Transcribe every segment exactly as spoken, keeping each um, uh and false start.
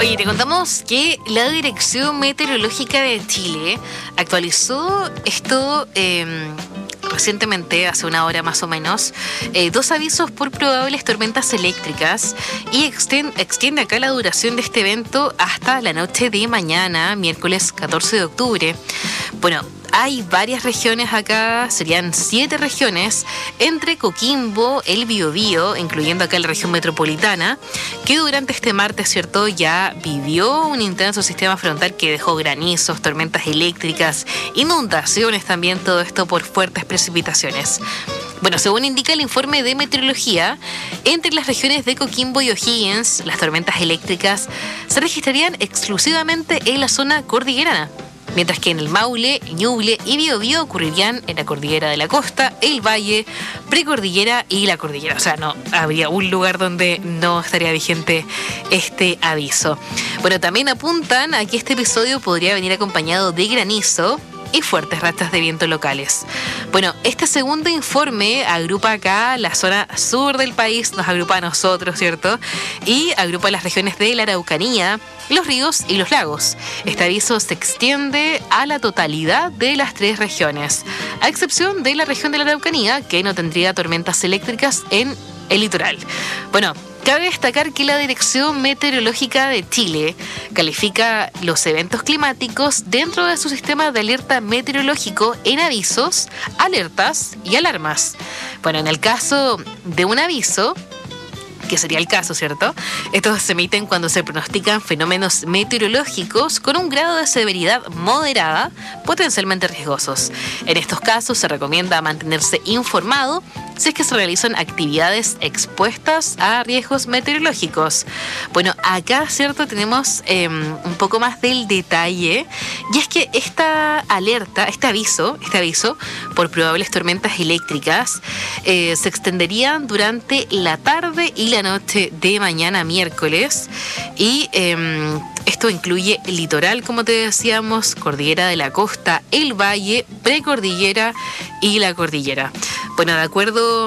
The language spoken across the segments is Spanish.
Oye, te contamos que la Dirección Meteorológica de Chile actualizó esto eh, recientemente, hace una hora más o menos, eh, dos avisos por probables tormentas eléctricas y extiende, extiende acá la duración de este evento hasta la noche de mañana, miércoles catorce de octubre. Bueno, hay varias regiones acá, serían siete regiones, entre Coquimbo, el Biobío, incluyendo acá la región metropolitana, que durante este martes, ¿cierto?, ya vivió un intenso sistema frontal que dejó granizos, tormentas eléctricas, inundaciones también, todo esto por fuertes precipitaciones. Bueno, según indica el informe de meteorología, entre las regiones de Coquimbo y O'Higgins, las tormentas eléctricas se registrarían exclusivamente en la zona cordillerana, mientras que en el Maule, Ñuble y Biobío ocurrirían en la cordillera de la costa, el valle, precordillera y la cordillera. O sea, no habría un lugar donde no estaría vigente este aviso. Bueno, también apuntan a que este episodio podría venir acompañado de granizo y fuertes rachas de viento locales. Bueno, este segundo informe agrupa acá la zona sur del país, nos agrupa a nosotros, ¿cierto? Y agrupa las regiones de la Araucanía, los ríos y los lagos. Este aviso se extiende a la totalidad de las tres regiones, a excepción de la región de la Araucanía, que no tendría tormentas eléctricas en el litoral. Bueno, cabe destacar que la Dirección Meteorológica de Chile califica los eventos climáticos dentro de su sistema de alerta meteorológico en avisos, alertas y alarmas. Bueno, en el caso de un aviso, que sería el caso, ¿cierto? Estos se emiten cuando se pronostican fenómenos meteorológicos con un grado de severidad moderada, potencialmente riesgosos. En estos casos se recomienda mantenerse informado si es que se realizan actividades expuestas a riesgos meteorológicos. Bueno, acá, ¿cierto?, tenemos eh, un poco más del detalle, y es que esta alerta, este aviso, este aviso por probables tormentas eléctricas eh, se extenderían durante la tarde y la noche de mañana miércoles, y eh, esto incluye el litoral, como te decíamos, cordillera de la costa, el valle, precordillera y la cordillera. Bueno, de acuerdo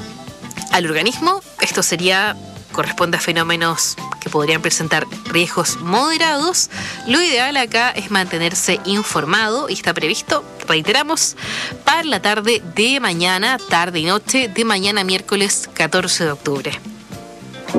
al organismo, esto sería, corresponde a fenómenos que podrían presentar riesgos moderados. Lo ideal acá es mantenerse informado y está previsto, reiteramos, para la tarde de mañana, tarde y noche de mañana miércoles catorce de octubre.